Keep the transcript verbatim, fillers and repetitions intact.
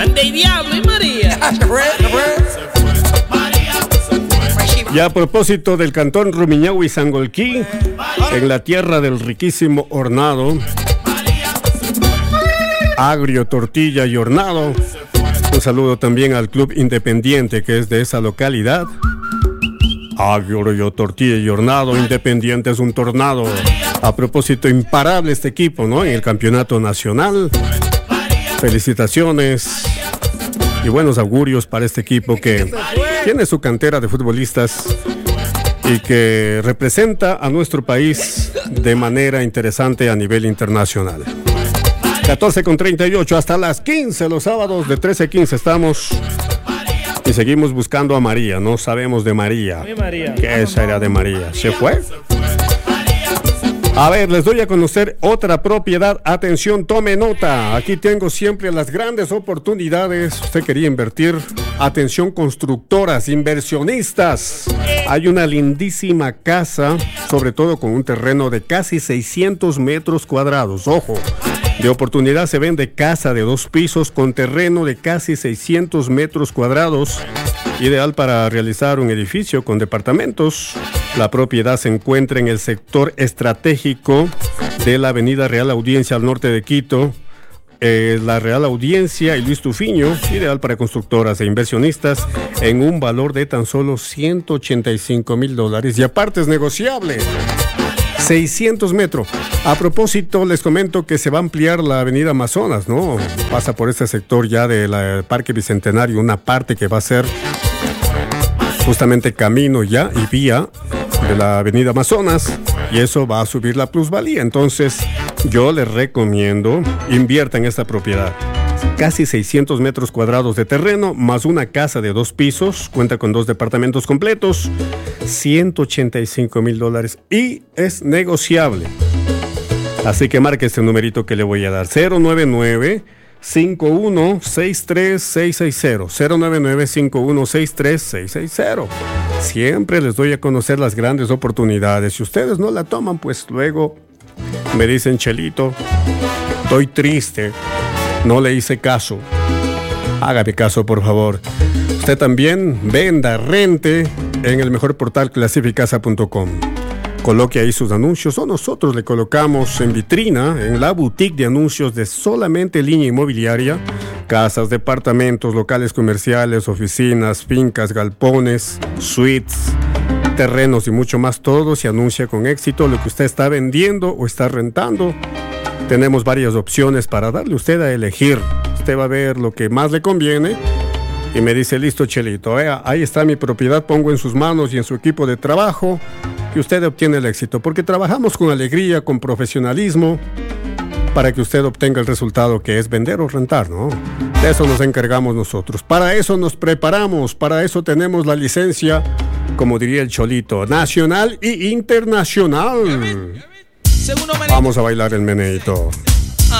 Ande y Diablo y María. Y a propósito del cantón Rumiñahui y Sangolquí, en la tierra del riquísimo hornado, agrio, tortilla y hornado, un saludo también al Club Independiente, que es de esa localidad. Agrio, tortilla y hornado, Independiente es un tornado. A propósito, imparable este equipo, ¿no? En el campeonato nacional. Felicitaciones y buenos augurios para este equipo que tiene su cantera de futbolistas y que representa a nuestro país de manera interesante a nivel internacional. catorce con treinta y ocho hasta las quince los sábados de trece a quince estamos y seguimos buscando a María. No sabemos de María. ¿Qué será de María? ¿Se fue? A ver, les doy a conocer otra propiedad. Atención, tome nota. Aquí tengo siempre las grandes oportunidades. Usted quería invertir. Atención, constructoras, inversionistas. Hay una lindísima casa, sobre todo con un terreno de casi seiscientos metros cuadrados. Ojo, de oportunidad se vende casa de dos pisos con terreno de casi seiscientos metros cuadrados. Ideal para realizar un edificio con departamentos. La propiedad se encuentra en el sector estratégico de la Avenida Real Audiencia al norte de Quito. Eh, la Real Audiencia y Luis Tufiño, ideal para constructoras e inversionistas en un valor de tan solo ciento ochenta y cinco mil dólares. Y aparte es negociable. seiscientos metros. A propósito, les comento que se va a ampliar la Avenida Amazonas, ¿no? Pasa por este sector ya del Parque Bicentenario, una parte que va a ser justamente camino ya y vía de la Avenida Amazonas, y eso va a subir la plusvalía. Entonces, yo les recomiendo inviertan en esta propiedad. Casi seiscientos metros cuadrados de terreno, más una casa de dos pisos, cuenta con dos departamentos completos, ciento ochenta y cinco mil dólares y es negociable. Así que marque este numerito que le voy a dar, cero nueve nueve, cinco uno seis tres seis seis cero, cero nueve nueve, cinco uno seis tres seis seis cero. Siempre les doy a conocer las grandes oportunidades. Si ustedes no la toman, pues luego me dicen, Chelito, estoy triste, no le hice caso. Hágame caso, por favor. Usted también venda, rente en el mejor portal clasificasa punto com. Coloque ahí sus anuncios o nosotros le colocamos en vitrina en la boutique de anuncios de solamente Línea Inmobiliaria. Casas, departamentos, locales comerciales, oficinas, fincas, galpones, suites, terrenos y mucho más. Todo se anuncia con éxito lo que usted está vendiendo o está rentando. Tenemos varias opciones para darle a usted a elegir. Usted va a ver lo que más le conviene y me dice, listo, Chelito, vea, ahí está mi propiedad, pongo en sus manos y en su equipo de trabajo y usted obtiene el éxito. Porque trabajamos con alegría, con profesionalismo, para que usted obtenga el resultado que es vender o rentar, ¿no? De eso nos encargamos nosotros. Para eso nos preparamos, para eso tenemos la licencia, como diría el Cholito, nacional e internacional. Vamos a bailar el meneíto.